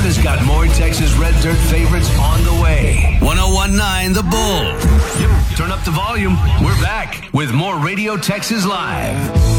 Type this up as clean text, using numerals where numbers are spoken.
has got more Texas Red Dirt favorites on the way. 101.9 The Bull. Turn up the volume. We're back with more Radio Texas Live.